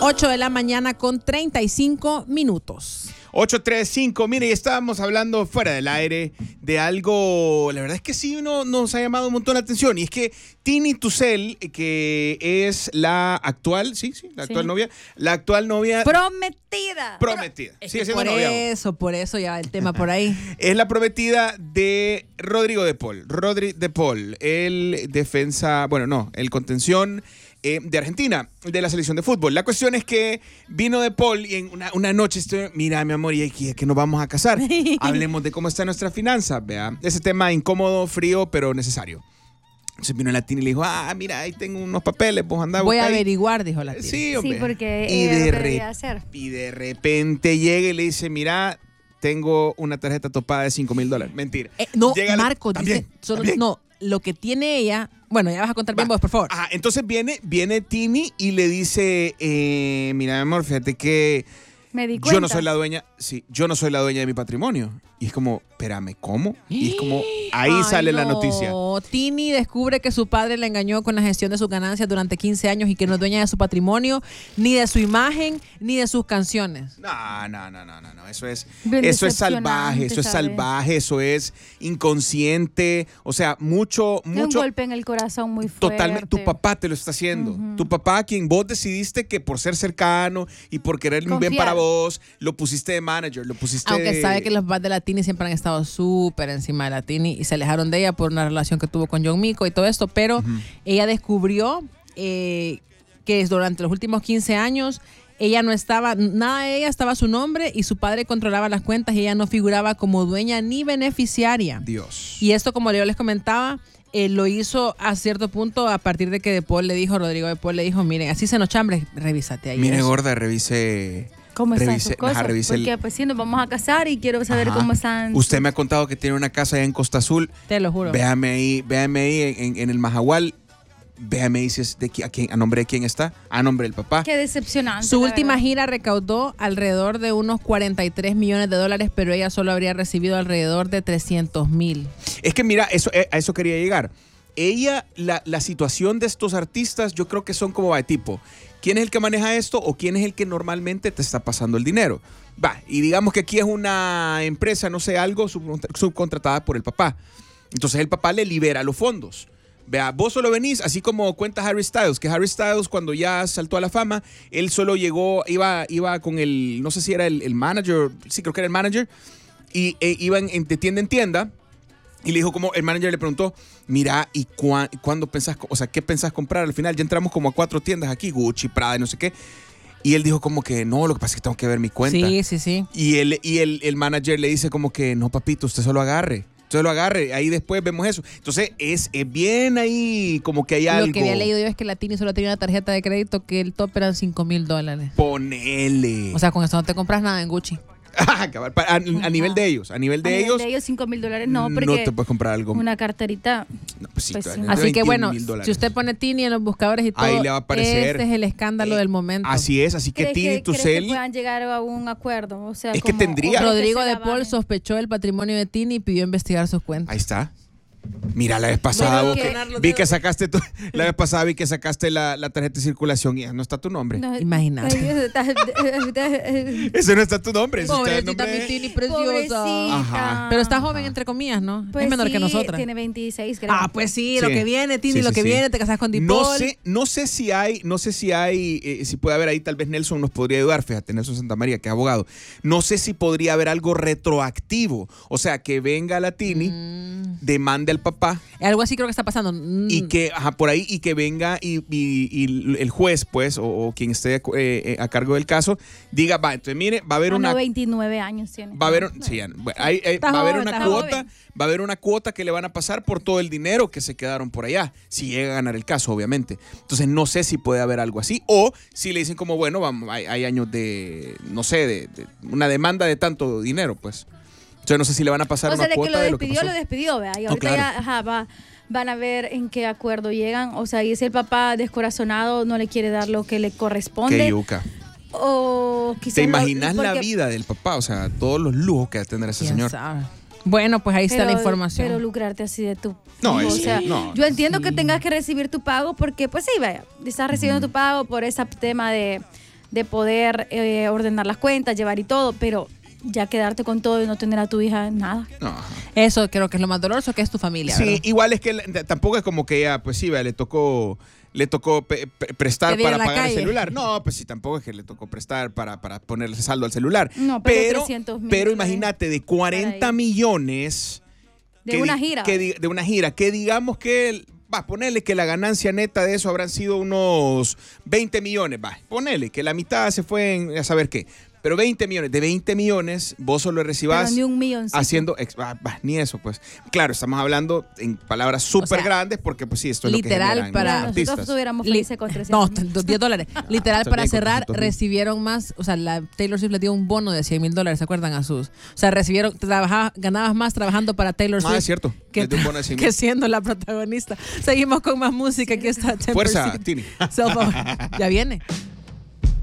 8 de la mañana con 35 minutos. 8:35. Mire, estábamos hablando fuera del aire de algo, la verdad es que sí nos ha llamado un montón la atención, y es que Tini Tucel, que es la actual, la actual novia. Prometida. Sigue siendo novia. Por eso ya el tema por ahí. Es la prometida de Rodrigo de Paul, el defensa, el contención de Argentina, de la selección de fútbol. La cuestión es que vino de Paul y en una noche mira, mi amor, y aquí es que nos vamos a casar. Hablemos de cómo está nuestra finanza, vea. Ese tema incómodo, frío, pero necesario. Entonces vino la Tini y le dijo, mira, ahí tengo unos papeles, vos andá. Voy a averiguar, dijo la Tini. Sí, hombre. Sí, porque ella lo debería hacer. Y de repente llega y le dice, mira, tengo una tarjeta topada de $5,000. Mentira. No, llega Marco, dice, no, lo que tiene ella. Bueno, ya vas a contar bien vos, por favor. Entonces viene Tini y le dice, mira, mi amor, fíjate que me di cuenta. yo no soy la dueña de mi patrimonio. Y es como, espérame, ¿cómo? Y es como, ahí sale la noticia. Tini descubre que su padre la engañó con la gestión de sus ganancias durante 15 años y que no es dueña de su patrimonio, ni de su imagen, ni de sus canciones. No. Eso es salvaje, eso es inconsciente. O sea, mucho. Un golpe en el corazón muy fuerte. Totalmente. Tu papá te lo está haciendo. Uh-huh. Tu papá, a quien vos decidiste que por ser cercano y por querer un bien para vos, lo pusiste de manager, Aunque sabe que los papás de la Tini siempre han estado súper encima de la Tini y se alejaron de ella por una relación que tuvo con John Mico y todo esto, pero ella descubrió que durante los últimos 15 años ella no estaba, nada de ella estaba a su nombre y su padre controlaba las cuentas y ella no figuraba como dueña ni beneficiaria. Dios. Y esto, como yo les comentaba, lo hizo a cierto punto a partir de que Rodrigo de Paul le dijo, miren, así se nos chambre, revísate ahí. Mire, gorda, revise... ¿Cómo están sus cosas? Porque pues sí, nos vamos a casar y quiero saber cómo están. Usted me ha contado que tiene una casa allá en Costa Azul. Te lo juro. Véame ahí en el Majahual. Véame ahí si es a nombre de quién está. A nombre del papá. Qué decepcionante. Su última gira recaudó alrededor de unos $43 millones, pero ella solo habría recibido alrededor de 300,000. Es que mira, a eso quería llegar. Ella, la situación de estos artistas, yo creo que son como de tipo, ¿quién es el que maneja esto o quién es el que normalmente te está pasando el dinero? Y digamos que aquí es una empresa, no sé, algo subcontratada por el papá. Entonces el papá le libera los fondos. Vea, vos solo venís, así como cuenta Harry Styles, que Harry Styles cuando ya saltó a la fama, él solo llegó, iba con el, no sé si era el manager, sí creo que era el manager, y iban de tienda en tienda. Y le dijo, como el manager le preguntó, mira, ¿y cuándo pensás, qué pensás comprar? Al final ya entramos como a 4 tiendas aquí, Gucci, Prada, no sé qué. Y él dijo como que, no, lo que pasa es que tengo que ver mi cuenta. Sí. Y el manager le dice como que, no, papito, usted solo agarre, ahí después vemos eso. Entonces es bien ahí como que hay algo. Lo que había leído yo es que la Tini solo tenía una tarjeta de crédito que el top eran $5,000. Ponele. O sea, con eso no te compras nada en Gucci. A nivel de ellos. A nivel de ellos, $5,000 no, porque no te puedes comprar algo. Una carterita. No, pues sí, así que bueno, si usted pone Tini en los buscadores y todo, ahí le va a aparecer. Este es el escándalo del momento. Así es, así que Tini Tucel. ¿Crees que puedan llegar a un acuerdo? O sea, es que tendría. Rodrigo de Paul sospechó el patrimonio de Tini y pidió investigar sus cuentas. Ahí está. Mira, la vez pasada vi que sacaste la tarjeta de circulación y no está tu nombre. No, imagínate. Ese no está tu nombre. Pobrecita mi Tini preciosa. Ajá. Pero está joven, entre comillas, ¿no? Pues es menor que nosotras. Tiene 26, creo. Pues sí, lo que viene, Tini, lo que viene, te casas con Dipol. No sé si puede haber ahí, tal vez Nelson nos podría ayudar, fíjate, Nelson Santamaría, que es abogado. No sé si podría haber algo retroactivo. O sea, que venga la Tini, demande al papá. Algo así creo que está pasando. Y que, por ahí, y que venga y el juez, pues, o quien esté a cargo del caso, diga, entonces mire, va a haber 29 años tiene. Va a haber, va a haber una cuota que le van a pasar por todo el dinero que se quedaron por allá, si llega a ganar el caso, obviamente. Entonces no sé si puede haber algo así, o si le dicen como, bueno, hay años de, no sé, de una demanda de tanto dinero, pues. Yo no sé si le van a pasar una cuota de lo que pasó. Lo despidió, vea. Y ahorita ya van a ver en qué acuerdo llegan. O sea, y si el papá descorazonado no le quiere dar lo que le corresponde. Qué yuca. O quizás ¿te imaginas la vida del papá? O sea, todos los lujos que va a tener ese señor. Sabe. Bueno, pues ahí está la información. Pero lucrarte así de tu... No, o sea, yo entiendo que tengas que recibir tu pago porque, pues sí, vaya, estás recibiendo tu pago por ese tema de de poder ordenar las cuentas, llevar y todo, pero ya quedarte con todo y no tener a tu hija, nada. No. Eso creo que es lo más doloroso, que es tu familia. Sí, ¿verdad? igual es que tampoco es como que ella, pues sí, le tocó prestar para pagar el celular. No, pues sí, tampoco es que le tocó prestar para ponerle saldo al celular. No, pero 300,000. Pero imagínate, de 40 millones... De una gira. De una gira, que digamos que... Va, ponele que la ganancia neta de eso habrán sido unos 20 millones. Va, ponele que la mitad se fue en a saber qué. Pero 20 millones, de 20 millones, vos solo recibás ni un millón. haciendo, ni eso, pues. Claro, estamos hablando en palabras súper grandes porque, pues sí, esto es literal, lo que para artistas. Nosotros estuviéramos felices con 300,000. No, $10. Literal, para cerrar, 400,000. recibieron más, o sea, la Taylor Swift le dio un bono de $100,000, ¿se acuerdan? O sea, ganabas más trabajando para Taylor Swift. Es cierto. Que siendo la protagonista. Seguimos con más música. Aquí está. Fuerza, Tini. Ya viene.